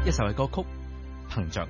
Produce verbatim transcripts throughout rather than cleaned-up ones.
一首嘅歌曲《憑着愛》。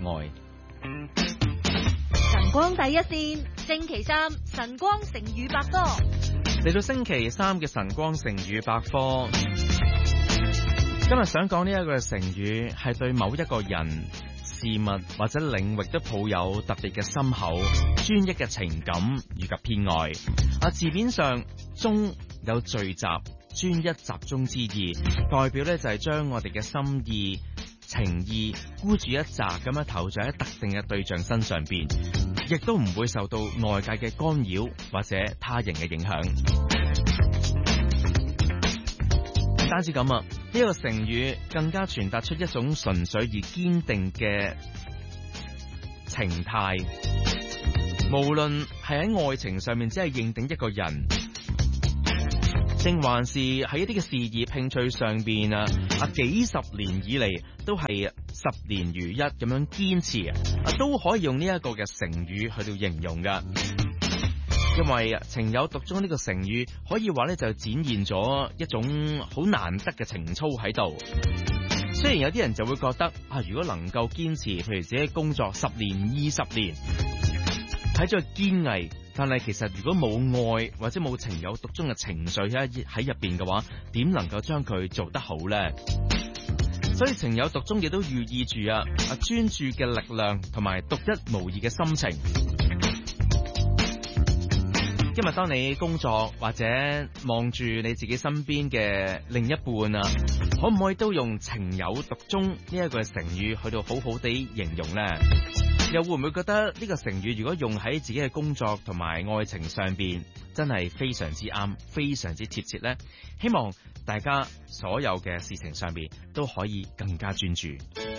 晨光第一線，星期三晨光成語百科。 嚟到星期三嘅晨光成語百科，今日想講呢一個成語係對某一個人、事物或者領域都抱有特別嘅深厚、專一嘅情感以及偏愛。啊，字面上中有聚集、專一、集中之意，代表咧就係將我哋嘅心意、情意孤注一擲咁樣投在喺特定嘅對象身上邊，亦都唔會受到外界嘅干擾或者他人嘅影響。唔單止咁啊，呢、這個成語更加傳達出一種純粹而堅定嘅情態，無論係喺愛情上面只係認定一個人，定還是喺一啲嘅事業興趣上邊啊啊幾十年以嚟都係十年如一咁樣堅持啊，都可以用呢一個嘅成語去到形容噶。因為情有獨鍾呢個成語可以話咧就展現咗一種好難得嘅情操喺度。雖然有啲人就會覺得啊，如果能夠堅持，譬如自己工作十年、二十年，睇咗堅毅，但係其實如果冇愛或者冇情有獨鍾嘅情緒喺喺入邊嘅話，點能夠將佢做得好呢？所以情有獨鍾亦都寓意住啊啊專注嘅力量同埋獨一無二嘅心情。今日當你工作或者望住你自己身邊嘅另一半啊，可唔可以都用情有獨鍾呢一個成語去到好好地形容呢？又會唔會覺得呢個成語如果用喺自己嘅工作同埋愛情上邊，真係非常之啱，非常之貼切呢？希望大家所有嘅事情上邊都可以更加專注。